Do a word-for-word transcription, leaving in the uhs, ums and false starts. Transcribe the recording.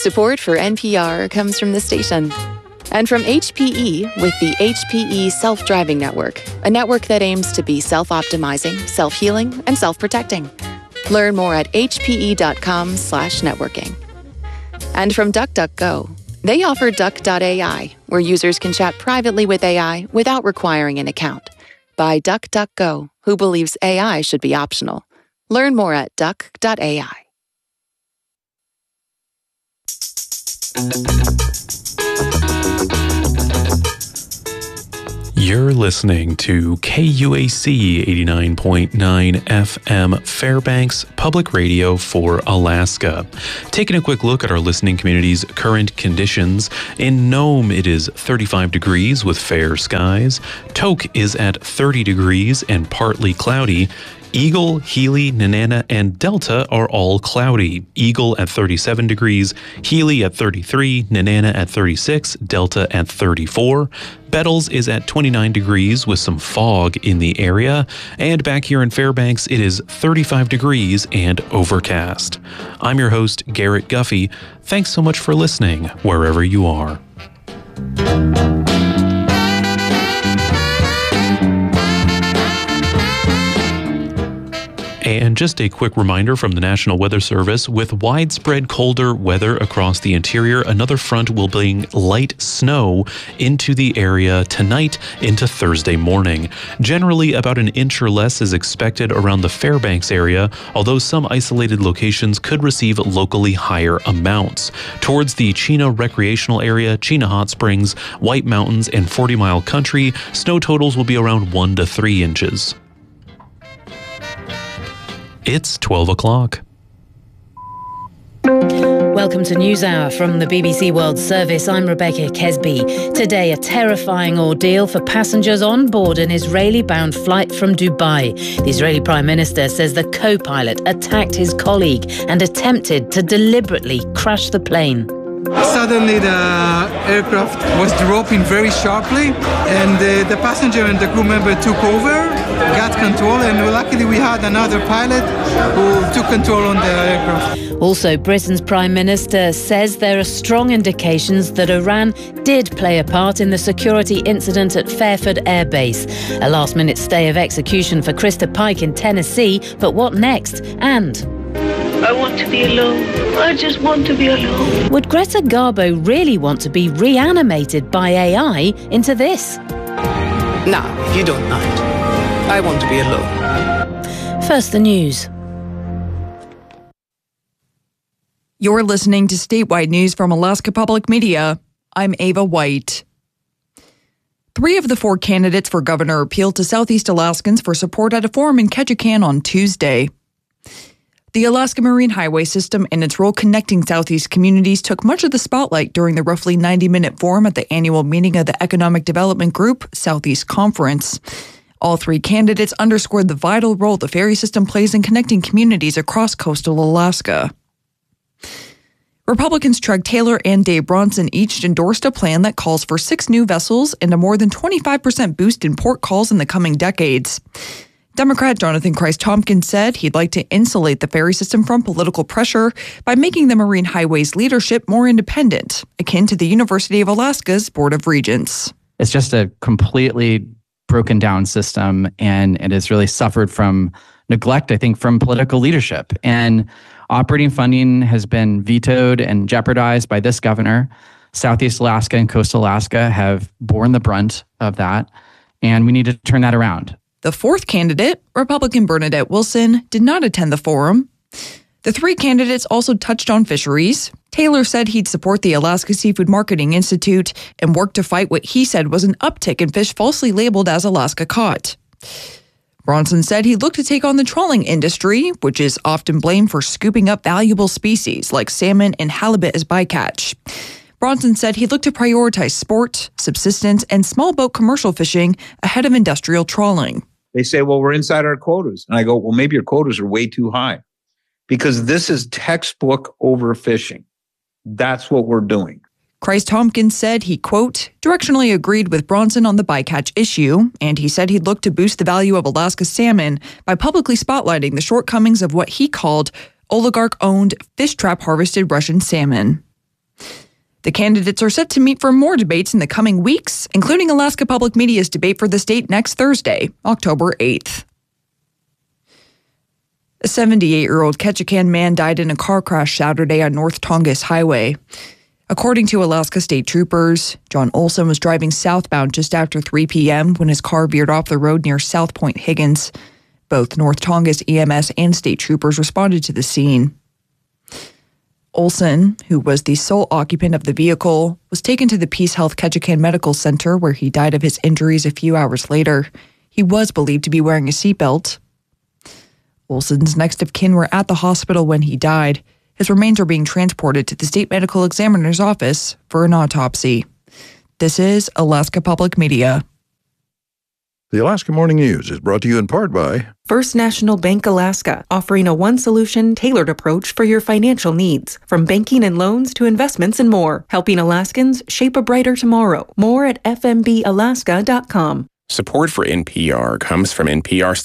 Support for N P R comes from the station. And from H P E with the H P E Self-Driving Network, a network that aims to be self-optimizing, self-healing, and self-protecting. Learn more at hpe.com slash networking. And from DuckDuckGo, they offer Duck dot A I, where users can chat privately with A I without requiring an account. By DuckDuckGo, who believes A I should be optional. Learn more at duck dot A I. You're listening to K U A C eighty-nine point nine F M Fairbanks Public Radio for Alaska. Taking a quick look at our listening community's current conditions. In Nome, it is thirty-five degrees with fair skies. Tok is at thirty degrees and partly cloudy. Eagle, Healy, Nenana, and Delta are all cloudy. Eagle at thirty-seven degrees, Healy at thirty-three, Nenana at thirty-six, Delta at thirty-four. Bettles is at twenty-nine degrees with some fog in the area. And back here in Fairbanks, it is thirty-five degrees and overcast. I'm your host, Garrett Guffey. Thanks so much for listening, wherever you are. And just a quick reminder from the National Weather Service, with widespread colder weather across the interior, another front will bring light snow into the area tonight into Thursday morning. Generally, about an inch or less is expected around the Fairbanks area, although some isolated locations could receive locally higher amounts. Towards the Chena Recreational Area, Chena Hot Springs, White Mountains, and forty mile Country, snow totals will be around one to three inches. It's twelve o'clock. Welcome to NewsHour from the B B C World Service. I'm Rebecca Kesby. Today, a terrifying ordeal for passengers on board an Israeli-bound flight from Dubai. The Israeli Prime Minister says the co-pilot attacked his colleague and attempted to deliberately crash the plane. Suddenly the aircraft was dropping very sharply, and uh, the passenger and the crew member took over, got control, and luckily we had another pilot who took control on the aircraft. Also, Britain's Prime Minister says there are strong indications that Iran did play a part in the security incident at Fairford Air Base. A last-minute stay of execution for Krista Pike in Tennessee, but what next? And I want to be alone. I just want to be alone. Would Greta Garbo really want to be reanimated by A I into this? Now, if you don't mind, I want to be alone. First, the news. You're listening to statewide news from Alaska Public Media. I'm Ava White. Three of the four candidates for governor appealed to Southeast Alaskans for support at a forum in Ketchikan on Tuesday. The Alaska Marine Highway System and its role connecting Southeast communities took much of the spotlight during the roughly ninety-minute forum at the annual meeting of the Economic Development Group Southeast Conference. All three candidates underscored the vital role the ferry system plays in connecting communities across coastal Alaska. Republicans Treg Taylor and Dave Bronson each endorsed a plan that calls for six new vessels and a more than twenty-five percent boost in port calls in the coming decades. Democrat Jonathan Christ-Tompkins said he'd like to insulate the ferry system from political pressure by making the Marine Highways leadership more independent, akin to the University of Alaska's Board of Regents. It's just a completely broken down system, and it has really suffered from neglect, I think, from political leadership. And operating funding has been vetoed and jeopardized by this governor. Southeast Alaska and Coastal Alaska have borne the brunt of that, and we need to turn that around. The fourth candidate, Republican Bernadette Wilson, did not attend the forum. The three candidates also touched on fisheries. Taylor said he'd support the Alaska Seafood Marketing Institute and work to fight what he said was an uptick in fish falsely labeled as Alaska caught. Bronson said he'd look to take on the trawling industry, which is often blamed for scooping up valuable species like salmon and halibut as bycatch. Bronson said he'd look to prioritize sport, subsistence, and small boat commercial fishing ahead of industrial trawling. They say, well, we're inside our quotas. And I go, well, maybe your quotas are way too high because this is textbook overfishing. That's what we're doing. Christ-Tompkins said he, quote, directionally agreed with Bronson on the bycatch issue, and he said he'd look to boost the value of Alaska salmon by publicly spotlighting the shortcomings of what he called oligarch-owned fish trap harvested Russian salmon. The candidates are set to meet for more debates in the coming weeks, including Alaska Public Media's debate for the state next Thursday, October eighth. A seventy-eight-year-old Ketchikan man died in a car crash Saturday on North Tongass Highway. According to Alaska State Troopers, John Olson was driving southbound just after three p.m. when his car veered off the road near South Point Higgins. Both North Tongass E M S and state troopers responded to the scene. Olson, who was the sole occupant of the vehicle, was taken to the Peace Health Ketchikan Medical Center where he died of his injuries a few hours later. He was believed to be wearing a seatbelt. Olson's next of kin were at the hospital when he died. His remains are being transported to the state medical examiner's office for an autopsy. This is Alaska Public Media. The Alaska Morning News is brought to you in part by First National Bank Alaska, offering a one-solution, tailored approach for your financial needs. From banking and loans to investments and more, helping Alaskans shape a brighter tomorrow. More at f m b alaska dot com. Support for N P R comes from N P R